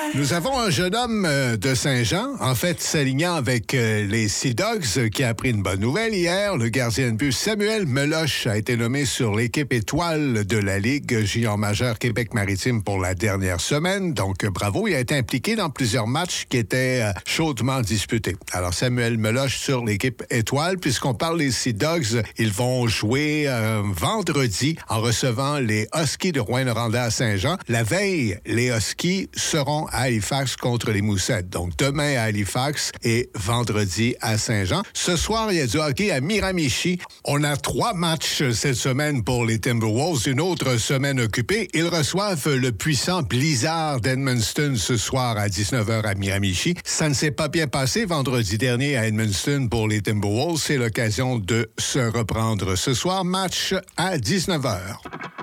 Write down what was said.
Nous avons un jeune homme de Saint-Jean, en fait s'alignant avec les Sea Dogs, qui a appris une bonne nouvelle hier. Le gardien de but Samuel Meloche a été nommé sur l'équipe étoile de la Ligue junior majeure Québec-Maritime pour la dernière semaine. Donc, bravo, il a été impliqué dans plusieurs matchs qui étaient chaudement disputés. Alors, Samuel Meloche sur l'équipe étoile, puisqu'on parle des Sea Dogs, ils vont jouer vendredi en recevant les Huskies de Rouyn-Noranda à Saint-Jean. La veille, les Huskies seront à Halifax contre les Moussettes. Donc, demain à Halifax et vendredi à Saint-Jean. Ce soir, il y a du hockey à Miramichi. On a 3 matchs cette semaine pour les Timberwolves. Une autre semaine occupée. Ils reçoivent le puissant Blizzard d'Edmundston ce soir à 19h à Miramichi. Ça ne s'est pas bien passé vendredi dernier à Edmundston pour les Timberwolves. C'est l'occasion de se reprendre ce soir. Match à 19h.